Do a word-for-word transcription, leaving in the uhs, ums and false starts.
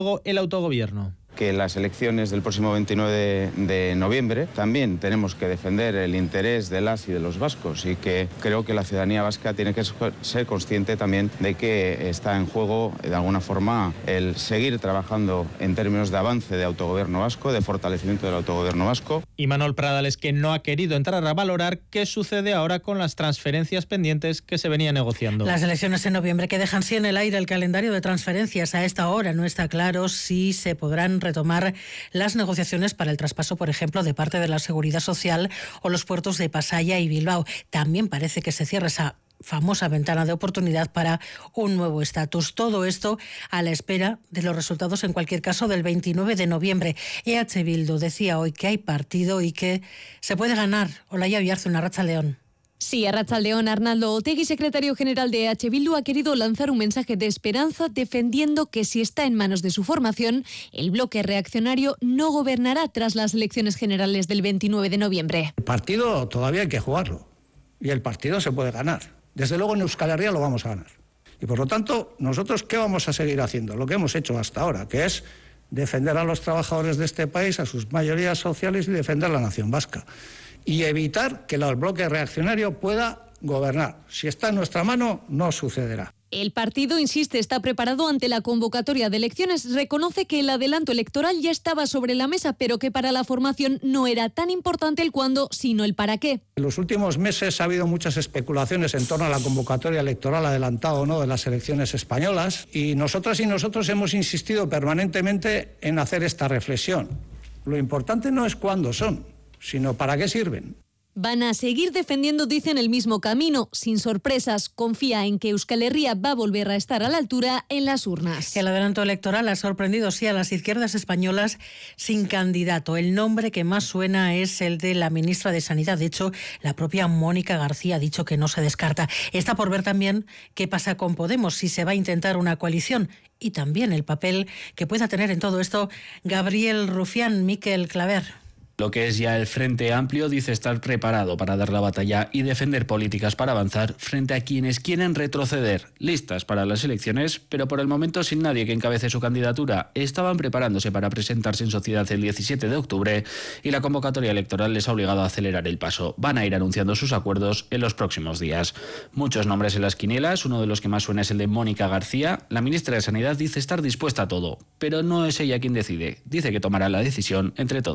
el autogobierno. Que las elecciones del próximo veintinueve de noviembre también tenemos que defender el interés de las y de los vascos, y que creo que la ciudadanía vasca tiene que ser consciente también de que está en juego de alguna forma el seguir trabajando en términos de avance de autogobierno vasco, de fortalecimiento del autogobierno vasco. Y Manuel Pradales, que no ha querido entrar a valorar qué sucede ahora con las transferencias pendientes que se venía negociando. Las elecciones en noviembre que dejan sí en el aire el calendario de transferencias. A esta hora no está claro si se podrán retomar las negociaciones para el traspaso, por ejemplo, de parte de la Seguridad Social o los puertos de Pasaia y Bilbao. También parece que se cierra esa famosa ventana de oportunidad para un nuevo estatus. Todo esto a la espera de los resultados, en cualquier caso, del veintinueve de noviembre. E H Bildu decía hoy que hay partido y que se puede ganar. Olaya Oyarzun, Arratsaldeon. Sí, Arratsaldeon. Arnaldo Otegi, secretario general de E H Bildu, ha querido lanzar un mensaje de esperanza defendiendo que si está en manos de su formación, el bloque reaccionario no gobernará tras las elecciones generales del veintinueve de noviembre. El partido todavía hay que jugarlo y el partido se puede ganar. Desde luego en Euskal Herria lo vamos a ganar. Y por lo tanto, nosotros ¿qué vamos a seguir haciendo? Lo que hemos hecho hasta ahora, que es defender a los trabajadores de este país, a sus mayorías sociales y defender a la nación vasca. Y evitar que el bloque reaccionario pueda gobernar. Si está en nuestra mano, no sucederá. El partido, insiste, está preparado ante la convocatoria de elecciones. Reconoce que el adelanto electoral ya estaba sobre la mesa, pero que para la formación no era tan importante el cuándo, sino el para qué. En los últimos meses ha habido muchas especulaciones en torno a la convocatoria electoral adelantada o no de las elecciones españolas, y nosotras y nosotros hemos insistido permanentemente en hacer esta reflexión. Lo importante no es cuándo son, sino para qué sirven. Van a seguir defendiendo, dicen, el mismo camino, sin sorpresas. Confía en que Euskal Herria va a volver a estar a la altura en las urnas. El adelanto electoral ha sorprendido, sí, a las izquierdas españolas sin candidato. El nombre que más suena es el de la ministra de Sanidad. De hecho, la propia Mónica García ha dicho que no se descarta. Está por ver también qué pasa con Podemos, si se va a intentar una coalición, y también el papel que pueda tener en todo esto Gabriel Rufián. Miquel Claver. Lo que es ya el Frente Amplio dice estar preparado para dar la batalla y defender políticas para avanzar frente a quienes quieren retroceder. Listas para las elecciones, pero por el momento sin nadie que encabece su candidatura. Estaban preparándose para presentarse en sociedad el diecisiete de octubre y la convocatoria electoral les ha obligado a acelerar el paso. Van a ir anunciando sus acuerdos en los próximos días. Muchos nombres en las quinielas, uno de los que más suena es el de Mónica García. La ministra de Sanidad dice estar dispuesta a todo, pero no es ella quien decide. Dice que tomará la decisión entre todos.